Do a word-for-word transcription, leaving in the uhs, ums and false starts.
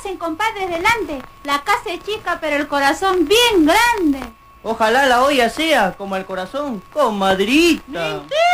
pasen, compadres, delante. La casa es chica, pero el corazón bien grande. Ojalá la olla sea como el corazón, comadrita. ¡Mentira!